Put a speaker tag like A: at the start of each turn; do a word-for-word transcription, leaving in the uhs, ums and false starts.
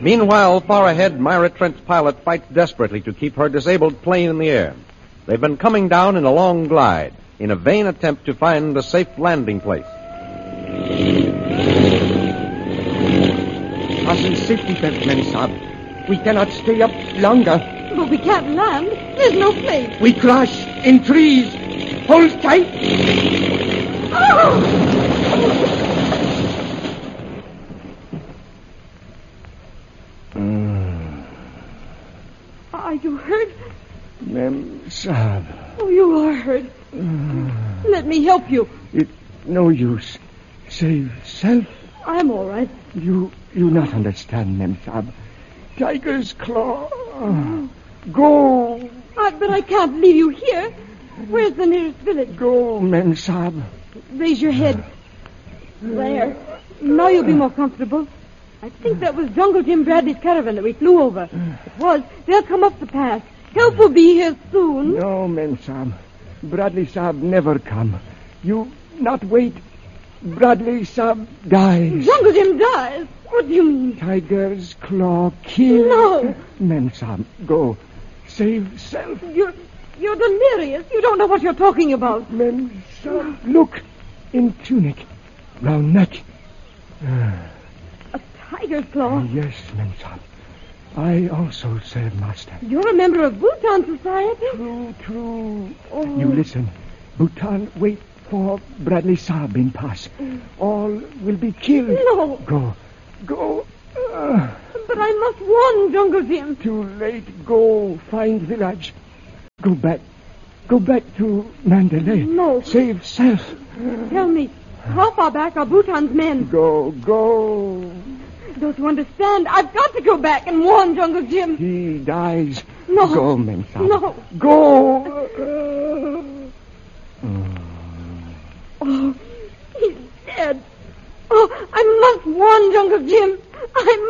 A: Meanwhile, far ahead, Myra Trent's pilot fights desperately to keep her disabled plane in the air. They've been coming down in a long glide in a vain attempt to find a safe landing place.
B: Fasten safety belt, men, Saab. We cannot stay up longer.
C: But we can't land. There's no place.
B: We crash in trees. Hold tight.
C: Oh!
B: Mm.
C: Are you hurt?
B: Mem Saab.
C: Oh, you are hurt.
B: Mm.
C: Let me help you.
B: It's no use. Save self.
C: I'm all right.
B: You you not understand, Mem Saab. Tiger's claw. Go.
C: Uh, but I can't leave you here. Where's the nearest village?
B: Go, Mem Saab.
C: Raise your head. There. Now you'll be more comfortable. I think that was Jungle Jim Bradley's caravan that we flew over. It was. They'll come up the pass. Help will be here soon.
B: No, Mem Saab. Bradley Saab never come. You not wait. Bradley Saab dies.
C: Jungle Jim dies? What do you mean?
B: Tiger's claw kill.
C: No.
B: Mem Saab, go. Save self.
C: You're, you're delirious. You don't know what you're talking about.
B: Mem Saab, look. In tunic. Round neck. Uh,
C: A tiger's claw?
B: yes, Mem Saab. I also serve master.
C: You're a member of Bhutan Society?
B: True, true.
C: Oh.
B: You listen. Bhutan, wait for Bradley Saab in pass. All will be killed.
C: No.
B: Go. Go. Uh,
C: But I must warn Jungle Jim.
B: too late. Go. Find village. Go back. Go back to Mandalay.
C: No.
B: Save self.
C: Tell me, how far back are Bhutan's men?
B: Go. Go.
C: Don't you understand? I've got to go back and warn Jungle Jim.
B: He dies.
C: No.
B: Go, Mem Saab.
C: No.
B: Go.
C: Oh, he's dead. Oh, I must warn Jungle Jim. I